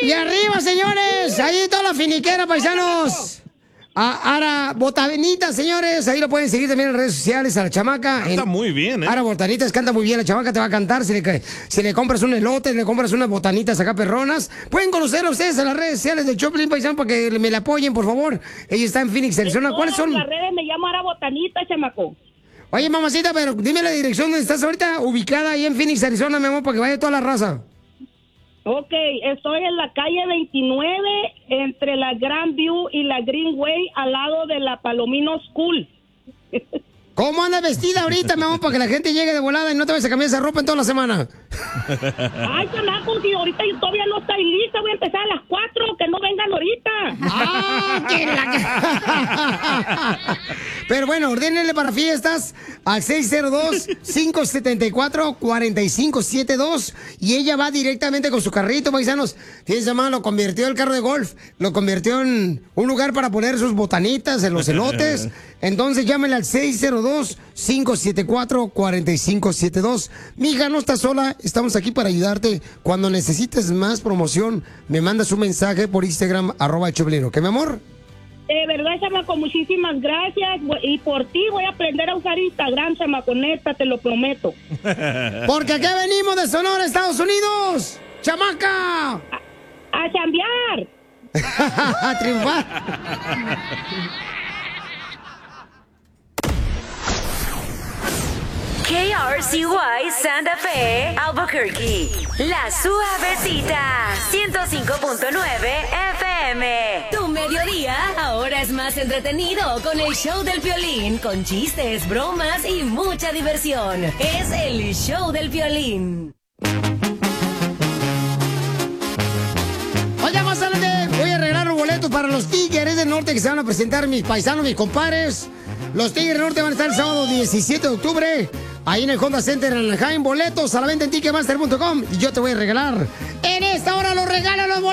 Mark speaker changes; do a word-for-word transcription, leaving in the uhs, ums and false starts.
Speaker 1: Y arriba, señores. Ahí toda la finiquera, paisanos. A Ara Botanita, señores, ahí lo pueden seguir también en redes sociales a la chamaca.
Speaker 2: Canta
Speaker 1: en...
Speaker 2: muy bien, ¿eh?
Speaker 1: Ara Botanitas canta muy bien, la chamaca te va a cantar. Si le, si le compras un elote, le compras unas botanitas acá perronas. Pueden conocer a ustedes en las redes sociales de Choplin Paisano para que me la apoyen, por favor. Ella está en Phoenix, Arizona. ¿Cuáles son?
Speaker 3: En las redes me llamo Ara Botanita, chamaco.
Speaker 1: Oye, mamacita, pero dime la dirección donde estás ahorita ubicada ahí en Phoenix, Arizona, mi amor, para que vaya toda la raza.
Speaker 3: Ok, estoy en la calle veintinueve, entre la Grandview y la Greenway, al lado de la Palomino School.
Speaker 1: ¿Cómo andas vestida ahorita, mi amor, para que la gente llegue de volada y no te vayas a cambiar esa ropa en toda la semana?
Speaker 3: Ay, chamaco, si ahorita yo todavía no estoy lista, voy a empezar a las cuatro, que no vengan ahorita.
Speaker 1: ¡Ah, que la... Pero bueno, ordénenle para fiestas al seis cero dos, cinco siete cuatro, cuatro cinco siete dos y ella va directamente con su carrito, paisanos. Fíjense, mamá, lo convirtió el carro de golf, lo convirtió en un lugar para poner sus botanitas en los elotes. Entonces llámenle al seis cero dos, cinco siete cuatro, cuatro cinco siete dos. Mija, no estás sola, estamos aquí para ayudarte. Cuando necesites más promoción, me mandas un mensaje por Instagram, arroba Choplin, ¿ok, mi amor?
Speaker 3: De verdad, chamaco, muchísimas gracias. Y por ti voy a aprender a usar Instagram, chamaco, neta, te lo prometo.
Speaker 1: Porque aquí venimos de Sonora, Estados Unidos. ¡Chamaca!
Speaker 3: A, a chambear.
Speaker 1: A triunfar.
Speaker 4: K R C Y Santa Fe, Albuquerque. La Suavecita, ciento cinco punto nueve F M. Tu mediodía ahora es más entretenido con el show del Piolín, con chistes, bromas y mucha diversión. Es el show del Piolín.
Speaker 1: Oye, más adelante voy a arreglar los boletos para los Tigres del Norte que se van a presentar mis paisanos, mis compadres. Los Tigres del Norte van a estar el sábado diecisiete de octubre. Ahí en el Honda Center en Anaheim, boletos a la venta en ticketmaster punto com y yo te voy a regalar. En esta hora los regalos los boletos.